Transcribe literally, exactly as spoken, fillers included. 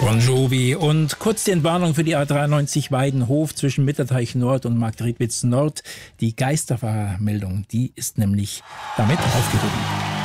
Bon Jovi und kurz die Entwarnung für die A dreiundneunzig Weidenhof zwischen Mitterteich Nord und Marktredwitz Nord. Die Geisterfahrermeldung, die ist nämlich damit aufgehoben.